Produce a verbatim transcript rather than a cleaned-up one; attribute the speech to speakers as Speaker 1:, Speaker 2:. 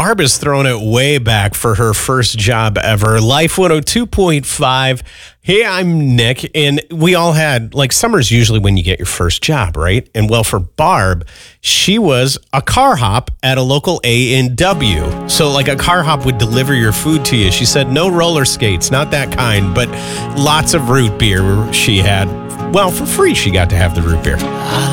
Speaker 1: Barb is throwing it way back for her first job ever. Life one oh two point five. Hey, I'm Nick, and we all had, like, summer's usually when you get your first job, right? And well, for Barb, she was a car hop at a local A and W. So, like, a car hop would deliver your food to you. She said no roller skates, not that kind, but lots of root beer she had. Well, for free, she got to have the root beer.